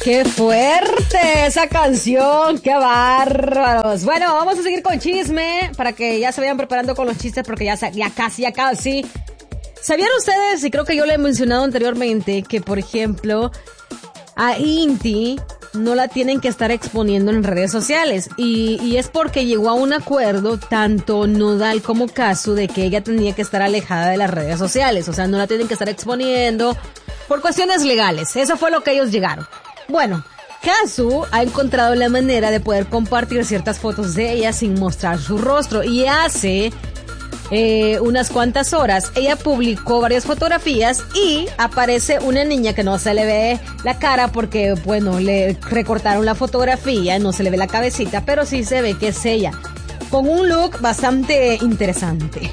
¡Qué fuerte esa canción! ¡Qué bárbaros! Bueno, vamos a seguir con chisme para que ya se vayan preparando con los chistes porque ya casi. ¿Sabían ustedes, y creo que yo le he mencionado anteriormente, que por ejemplo a Inti no la tienen que estar exponiendo en redes sociales? Y es porque llegó a un acuerdo tanto Nodal como Kazu de que ella tenía que estar alejada de las redes sociales. O sea, no la tienen que estar exponiendo por cuestiones legales. Eso fue lo que ellos llegaron. Bueno, Kazu ha encontrado la manera de poder compartir ciertas fotos de ella sin mostrar su rostro. Y hace unas cuantas horas ella publicó varias fotografías y aparece una niña que no se le ve la cara porque, bueno, le recortaron la fotografía, no se le ve la cabecita, pero sí se ve que es ella, con un look bastante interesante,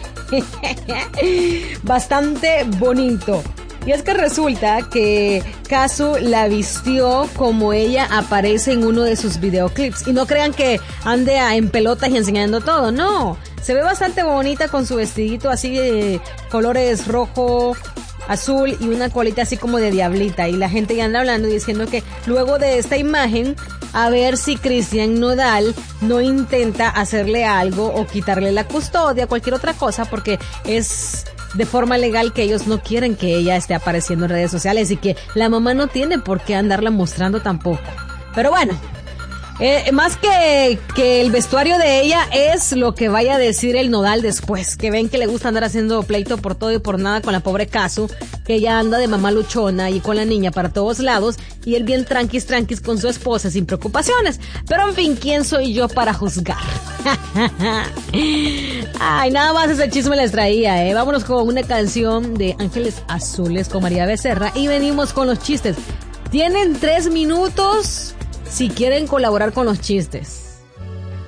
bastante bonito. Y es que resulta que Kazu la vistió como ella aparece en uno de sus videoclips. Y no crean que ande en pelotas y enseñando todo, no. Se ve bastante bonita con su vestidito así de colores rojo, azul y una colita así como de diablita. Y la gente ya anda hablando y diciendo que luego de esta imagen, a ver si Cristian Nodal no intenta hacerle algo o quitarle la custodia, cualquier otra cosa, porque es de forma legal que ellos no quieren que ella esté apareciendo en redes sociales y que la mamá no tiene por qué andarla mostrando tampoco. Pero bueno, más que el vestuario de ella es lo que vaya a decir el Nodal después, que ven que le gusta andar haciendo pleito por todo y por nada con la pobre Kazu, que ella anda de mamá luchona y con la niña para todos lados, y él bien tranquis con su esposa sin preocupaciones. Pero en fin, ¿quién soy yo para juzgar? Ay, nada más ese chisme les traía, Vámonos con una canción de Ángeles Azules con María Becerra y venimos con los chistes. Tienen 3 minutos si quieren colaborar con los chistes.